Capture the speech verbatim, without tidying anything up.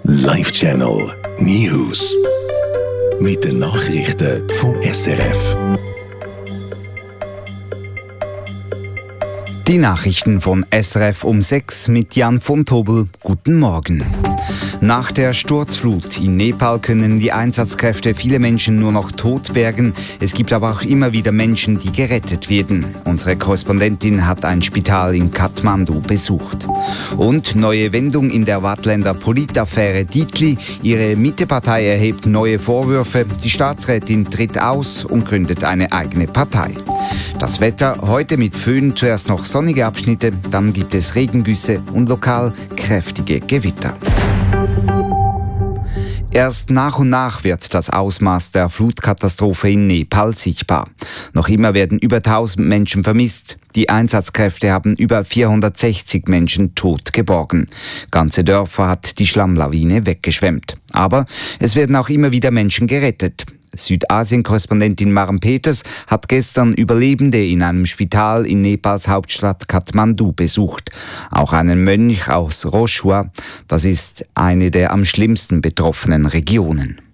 Live Channel News. Mit den Nachrichten vom S R F. Die Nachrichten von S R F um sechs mit Jan von Tobel. Guten Morgen. Nach der Sturzflut in Nepal können die Einsatzkräfte viele Menschen nur noch tot bergen. Es gibt aber auch immer wieder Menschen, die gerettet werden. Unsere Korrespondentin hat ein Spital in Kathmandu besucht. Und neue Wendung in der Waadtländer Politaffäre Dietli. Ihre Mittepartei erhebt neue Vorwürfe. Die Staatsrätin tritt aus und gründet eine eigene Partei. Das Wetter heute mit Föhn, zuerst noch sonnige Abschnitte, dann gibt es Regengüsse und lokal kräftige Gewitter. Erst nach und nach wird das Ausmaß der Flutkatastrophe in Nepal sichtbar. Noch immer werden über tausend Menschen vermisst. Die Einsatzkräfte haben über vierhundertsechzig Menschen tot geborgen. Ganze Dörfer hat die Schlammlawine weggeschwemmt. Aber es werden auch immer wieder Menschen gerettet. Südasien-Korrespondentin Maren Peters hat gestern Überlebende in einem Spital in Nepals Hauptstadt Kathmandu besucht. Auch einen Mönch aus Roshua, das ist eine der am schlimmsten betroffenen Regionen.